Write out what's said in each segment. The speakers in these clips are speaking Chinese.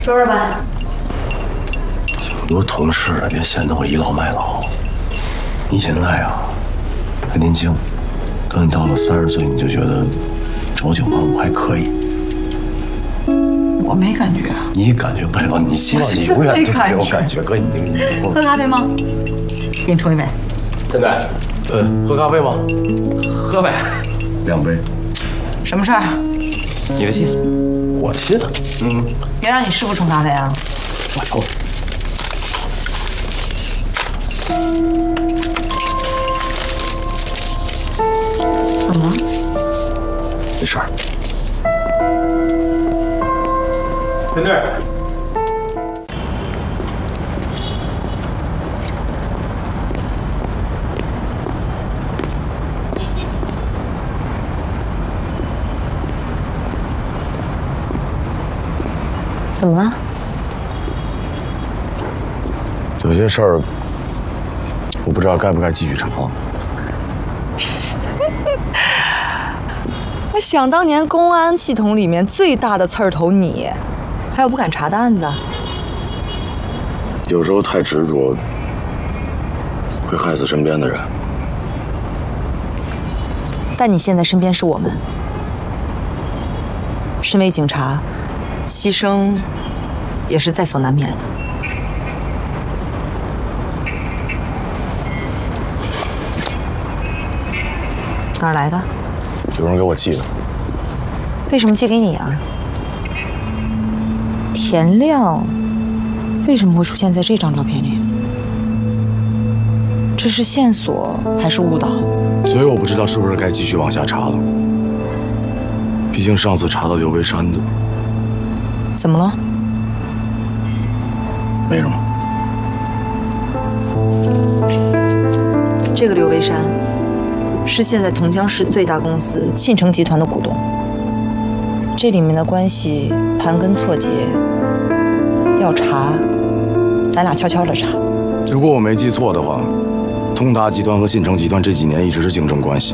说说吧。 很多同事别显得我倚老卖老。你现在啊还年轻，等你到了30岁，你就觉得朝9晚5还可以。 我没感觉。 你感觉不了，你希望你永远都没有感觉。哥，你喝咖啡吗？给你冲一杯。 真的？ 喝咖啡吗？ 喝呗。 2杯。 什么事儿？ 你的信。 我的信。 别让你师傅冲咖啡啊！ 我冲。 怎么了？ 没事儿。 在那儿。 怎么了？ 有些事儿，我不知道该不该继续查了。 我想当年公安系统里面最大的刺儿头你，还有不敢查的案子。 有时候太执着，会害死身边的人。 但你现在身边是我们，身为警察，牺牲也是在所难免的。哪儿来的？ 有人给我寄的。 为什么寄给你啊？田亮为什么会出现在这张照片里？这是线索还是误导？ 所以我不知道是不是该继续往下查了。毕竟上次查到刘维山的。 怎么了？ 没什么。 这个刘维山是现在同江市最大公司信诚集团的股东，这里面的关系盘根错节，要查，咱俩悄悄的查。 如果我没记错的话，通达集团和信诚集团这几年一直是竞争关系。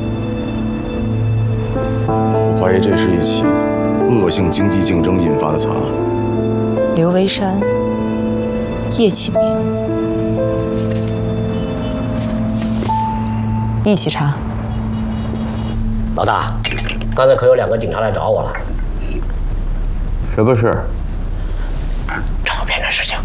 我怀疑这是一起恶性经济竞争引发的惨案。 刘维山、叶启明，一起查。 老大，刚才可有2个警察来找我了。 什么事？ 照片的事情。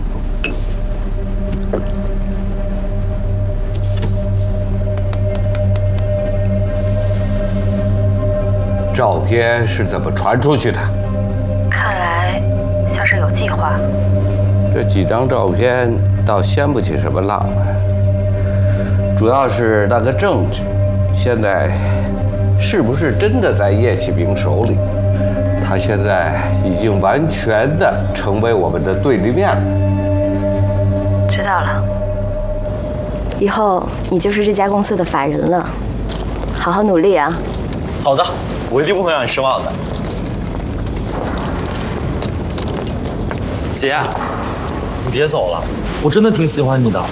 照片是怎么传出去的？ 看来像是有计划。 这几张照片倒掀不起什么浪来，主要是那个证据，现在是不是真的在叶启明手里？他现在已经完全的成为我们的对立面了。 知道了，以后你就是这家公司的法人了，好好努力啊！ 好的，我一定不会让你失望的。 姐，你别走了，我真的挺喜欢你的。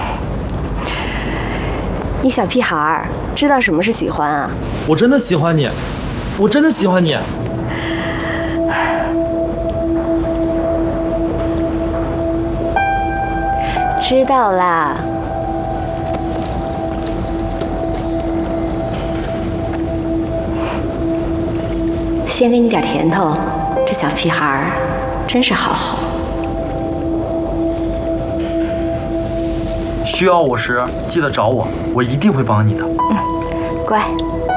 你小屁孩儿，知道什么是喜欢啊？ 我真的喜欢你，我真的喜欢你。 知道啦。先给你点甜头，这小屁孩儿真是好哄。 需要我时记得找我，我一定会帮你的。 乖。